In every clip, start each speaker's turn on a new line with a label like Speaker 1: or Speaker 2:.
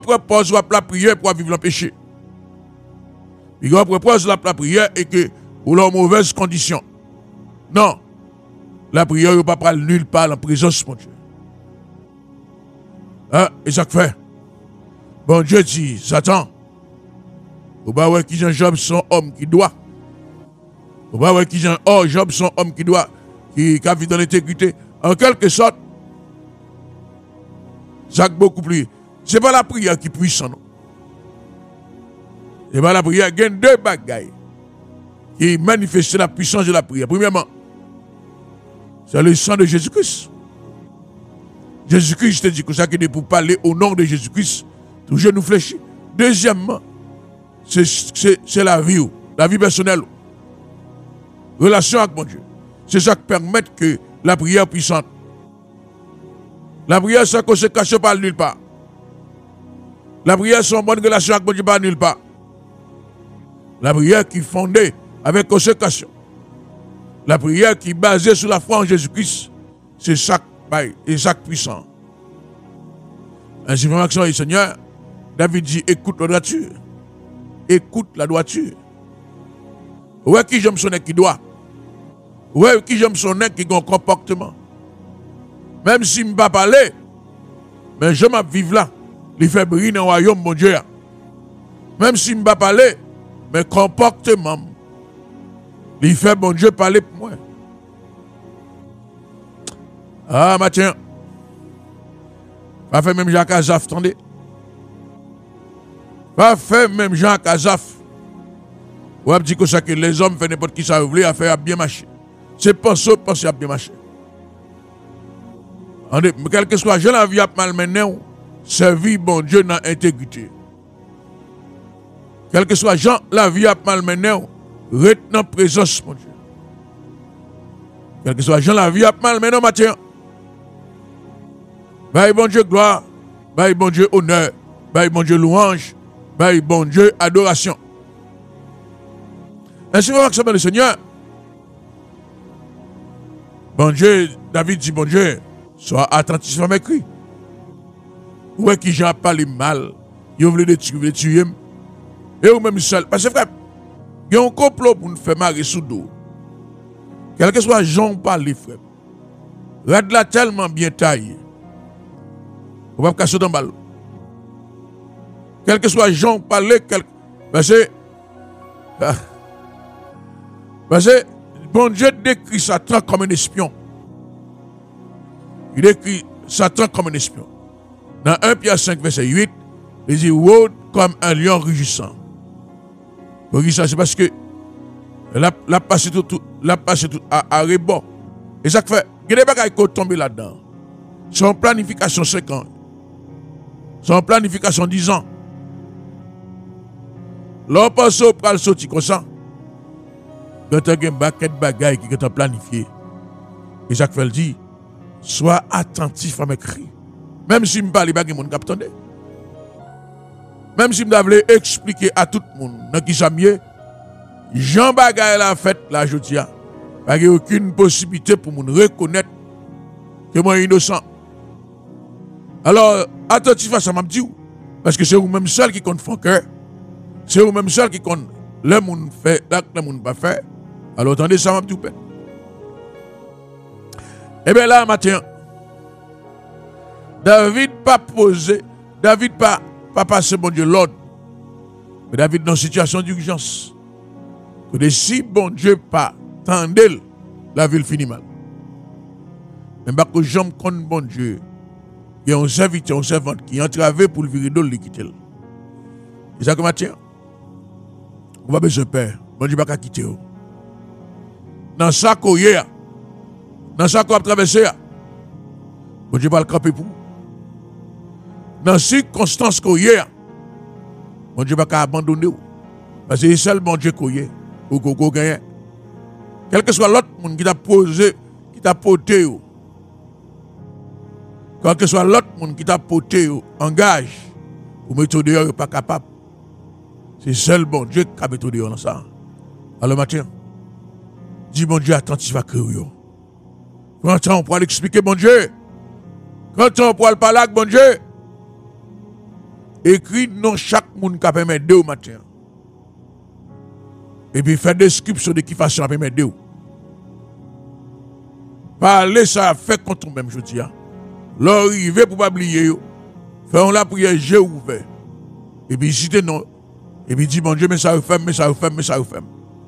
Speaker 1: propose la prière pour vivre dans le péché. Il propose la prière et que pour leurs mauvaises conditions. Non. La prière n'est pas nulle part en présence de mon Dieu. Hein? Et ça fait. Bon Dieu dit, Satan, vous ne voyez qui Job son homme qui doit. Vous ne voyez qui Job son homme qui doit, qui a vécu dans l'intégrité. En quelque sorte, ça beaucoup plus. Ce n'est pas la prière qui est puissante. Ce n'est pas la prière. Il y a deux bagailles qui manifestent la puissance de la prière. Premièrement, c'est le sang de Jésus-Christ. Jésus-Christ te dit que ça qui est pour parler au nom de Jésus-Christ, toujours nous fléchit. Deuxièmement, c'est la vie personnelle. Relation avec mon Dieu. C'est ça qui permet que la prière puissante. La prière sans consécration par nulle part. La prière sans bonne relation avec mon Dieu par nulle part. La prière qui est fondée avec consécration. La prière qui est basée sur la foi en Jésus-Christ, c'est ça et ça puissant. Ainsi, vraiment, Seigneur, David dit, écoute la droiture. Écoute la droiture. Ouais, qui j'aime sonner qui doit. Ouais, qui j'aime sonner qui a un comportement. Même si je ne peux pas parler, mais je m'en vivre là. Il fait briller dans le royaume, mon Dieu. Même si je ne peux pas parler, mais comportement. Il fait, mon Dieu, parler pour moi. Ah, Mathieu. Pas fait même Jacques Azaf, attendez. Pas fait même Jacques Azaf. Ou dit que les hommes font n'importe qui ça voulait faire bien marcher. C'est pas ça, penser à bien marcher. Quel que soit, je la vie à malmener, servir bon Dieu dans l'intégrité. Quel que soit, Jean, la vie à malmener, retenant en présence, mon Dieu. Quel que soit, Jean, la vie à malmener, Mathieu. Bye, bon Dieu, gloire. Bye, bon Dieu, honneur. Bye, bon Dieu, louange. Bye, bon Dieu, adoration. Ainsi, vraiment, que le Seigneur. Bon Dieu, David dit, bon Dieu, sois attentif à mes cris. Où est-ce que j'ai parlé mal? Ils voulaient le tuer. Et ou même seul. Parce que frère, il y a un complot pour nous faire marrer sous dos. Quel que soit Jean parle, frère. Rad là tellement bien taillé. On va casser dans le ballon. Quel que soit Jean parle, parce que bon Dieu décrit Satan comme un espion. Il décrit Satan comme un espion. Dans 1 Pierre 5, verset 8, il dit rôde comme un lion rugissant. Rugissant, c'est parce que la passé tout à rebord. Et ça fait, il y a des bagages qui tombent là-dedans. Son planification 5 ans. Son planification 10 ans. L'on pense au pral sorti comme ça. Quand tu as un paquet de bagages qui est planifié. Et Jacques Fel dit, sois attentif à mes cris. Même si je ne parle pas de mon capitaine. Même si je voulais expliquer à tout le monde qui mieux, Jean Bagay l'a fait la jodia. Il n'y a aucune possibilité pour me reconnaître que moi innocent. Alors, attentif à ça, m'a dit, parce que c'est vous-même seul qui compte son cœur. C'est vous-même seul qui compte le monde fait, le monde pas fait. Alors, attendez ça, m'a dit. Eh bien là, matin, David pas posé, David pas passé, bon Dieu, l'ordre. Mais David dans une situation d'urgence. Que si bon Dieu pas tendel, la ville finit mal. Mais pas que j'aime contre bon Dieu. Il y a un serviteur, un servant qui est entravé pour le virer d'eau, le quitter. Et ça, comme matin, on va besoin de père. Bon Dieu pas quitter. Dans ça qu'on y a, dans ça qu'on a traversé, bon Dieu va le camper pour. Dans ces circonstances qu'on y a, bon Dieu va abandonner. Parce que c'est seul bon Dieu qu'on y a, ou qu'on gagne. Quel que soit l'autre monde qui t'a posé, qui t'a porté, quel que soit l'autre monde qui t'a porté, engage, pour mettre dehors, il n'est pas capable. C'est seul bon Dieu qui a mis dehors dans ça. Alors matin, dis bon Dieu attentif à créer. Quand on pourra l'expliquer, bon Dieu. Quand on pourra le parler avec bon Dieu. écrit non chaque monde qui peut m'aider au matin. Et puis faire description de qui façon peut m'aider. Parler ça fait contre même je dis. L'arrivée pour pas oublier. Faisons la prière j'ai ouvert. Et puis citer non. Et puis dit bon Dieu mais ça referme, mais ça referme, mais ça referme.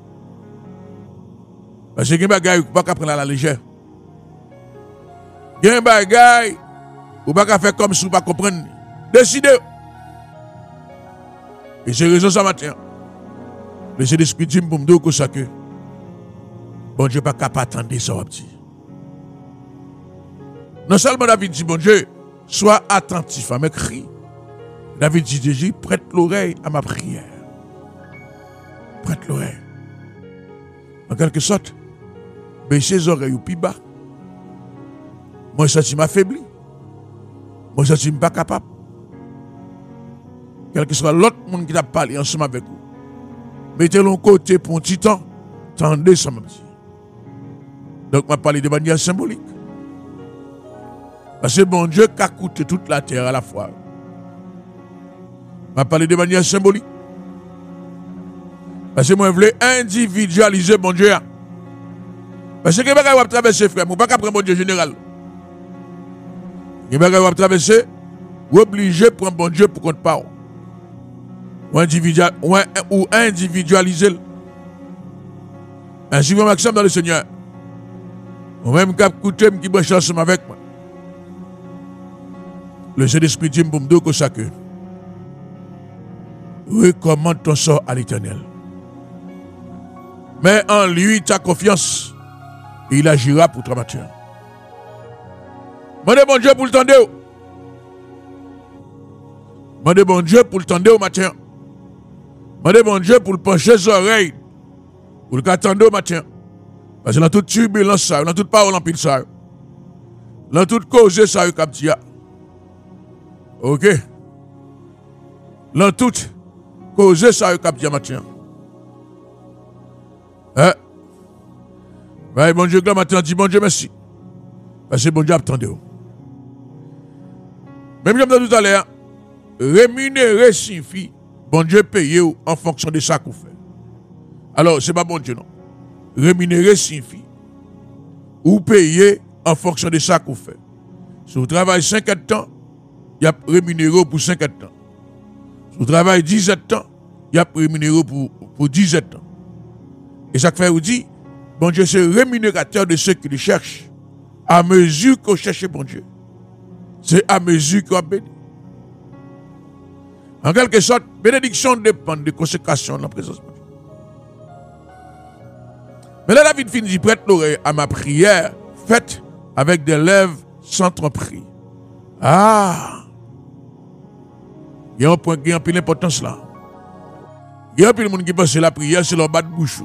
Speaker 1: Parce que il y a des bagages qui ne pas prendre à la légère. Il y a des bagages qui ne pas faire comme si vous ne comprenez pas. Décidez. Et c'est raison ça matin. Le Saint-Esprit dit pour me dire que ça que bon Dieu pas capable d'attendre ça va dire. Non seulement David dit bon Dieu, sois attentif à mes cris. David dit déjà prête l'oreille à ma prière. Prête l'oreille. En quelque sorte, baisser les oreilles au plus bas. Moi, je suis affaibli. Moi, je suis pas capable. Quel que soit l'autre monde qui t'a parlé ensemble avec vous, mettez-le côté pour un petit temps, tendez ça, même. Donc, je parle de manière symbolique. Parce que bon Dieu qui a coûté toute la terre à la fois. Je parle de manière symbolique. Parce que moi, je voulais individualiser bon Dieu. Parce que je ne peux pas traverser, frère. Je ne peux pas prendre bon Dieu général. Je ne peux pas traverser. Ou obligé de prendre bon Dieu pour qu'on te parle. Ou individualiser. Ainsi, vous maximum dans le Seigneur. Ou même cap coûter, qui branche ensemble avec moi. Le Saint-Esprit dit pour me dire que ça que. Recommande ton sort à l'Éternel. Mais en lui, ta confiance, il agira pour toi, Mathieu. Demandez bon Dieu pour le tendre. Demandez bon Dieu pour le tendre au matin. Demandez bon Dieu pour le pencher les oreilles. Pour le attendre au matin. Parce que dans toute turbulence, dans toute parole en pile, dans toute cause, ça, captia. Ok? Dans toute cause, ça, captia, matin. Bon Dieu, là, matin, dit bon Dieu, merci. Parce que bon Dieu, attendez. Même comme tout à l'heure, rémunérer signifie bon Dieu payer en fonction de ça qu'on fait. Alors, ce n'est pas bon Dieu, non. Rémunérer signifie ou payer en fonction de ça qu'on fait. Si vous travaillez 50 ans, il y a rémunéré pour 50 ans. Si vous travaillez 17 ans, il y a rémunéré pour 17 ans. Et ça fait vous dit, bon Dieu, c'est rémunérateur de ceux qui le cherchent. À mesure qu'on cherche bon Dieu. C'est à mesure qu'on bénit. En quelque sorte, bénédiction dépend de consécration dans la présence de Dieu. Mais là, David finit, prête l'oreille à ma prière, faite avec des lèvres sans tromperie. Ah! Il y a un point qui a un peu d'importance là. Il y a un peu de monde qui pense que la prière, c'est leur bas de bouche.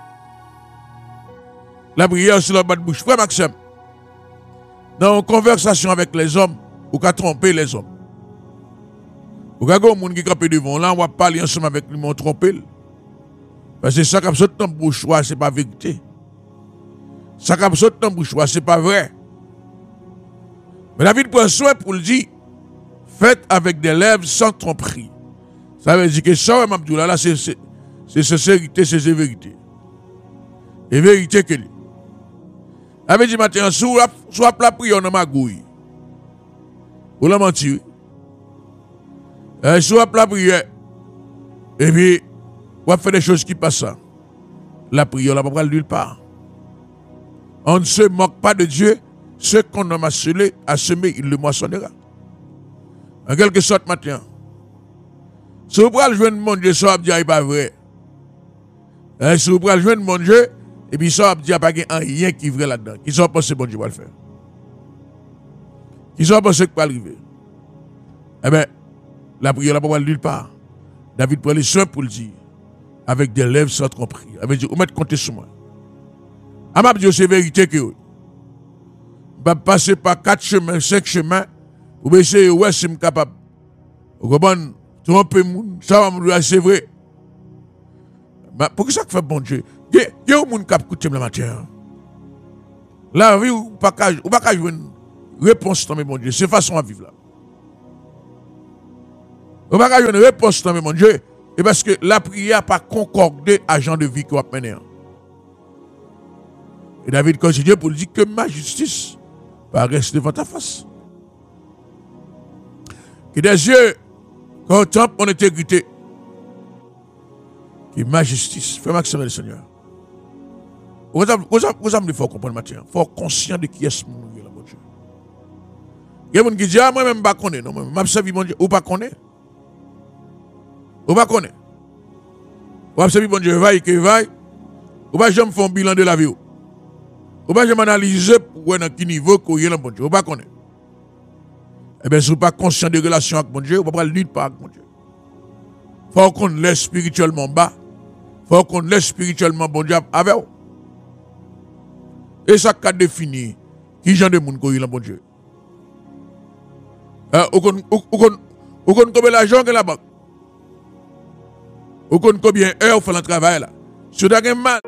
Speaker 1: La prière, c'est leur bas de bouche. Frère Maxime, dans une conversation avec les hommes, ou qu'à tromper les hommes. Ou qu'à un monde qui campe devant là, on va parler ensemble avec lui, on tromper. Parce que ça qui a sorti dans le bouche, ce n'est pas vérité. Ça qui a sorti dans le bouche, ce n'est pas vrai. Mais David prend soin pour le dire, faites avec des lèvres sans tromperie. Ça veut dire que ça, là, c'est sincérité, c'est vérité. Et vérité que lui. Ça veut dire maintenant, soit la prière dans ma gouille. Ou la mentir. Soit la prière. Et puis, on va faire des choses qui passent. La prière, on ne va pas nulle part. On ne se moque pas de Dieu. Ce qu'on a semé, il le moissonnera. En quelque sorte, maintenant. Si vous prenez le joint de mon Dieu, ça va dire qu'il n'est pas vrai. Si vous prenez le joint de mon Dieu, et puis ça va dire qu'il n'y a rien qui est vrai là-dedans. Qui sont pensés que bon Dieu va le faire. Qui sont pensés qu'il va arriver. Eh bien, la prière ne va pas nulle part. David prend les soins pour le dire. Avec des lèvres sans tromperie. Il veut dire, vous mettez compter sur moi. À ma Dieu, c'est vérité que vous. Je vais passer par 4 chemins, 5 chemins, pour essayer, ouais, si je suis capable. Vous comprenez? Tromper moun, ça va me dire, c'est vrai. Mais pour que ça fait bon Dieu? Il y a un monde qui a écouté le matin. La vie, ou pas qu'à jouer une réponse dans mes bon Dieu. C'est façon à vivre là. On va avoir une réponse dans mon Dieu. Et parce que la prière pas concordé à genre de vie qu'on a mené. Et David continue pour dire que ma justice va rester devant ta face. Que des yeux contemplent mon intégrité. Que ma justice. Fais maximum, Seigneur. Vous avez faut comprendre matin. Il faut être conscient de qui est ce monde. Il y a des gens qui disent, ah, moi-même, je ne connais pas. Non, je servi mon Dieu. Ou pas connaît. Ou pas connaît. Ou servi mon Dieu, vaille, que vaille. Ou pas jamais faire un bilan de la vie. Ou pas jamais analyser pour voir dans quel niveau qu'il y a dans mon Dieu. Ou pas connaît. Eh bien, si vous n'êtes pas conscient de relation avec mon Dieu, vous ne pouvez pas lutter avec mon Dieu. Il faut qu'on laisse spirituellement bas. Il faut qu'on laisse spirituellement bon Dieu avec vous. Et ça qui définit qui genre de monde qu'il y a dans mon Dieu. Ou combien l'argent que la banque. Ou combien heure fait le travail là. Si vous avez mal.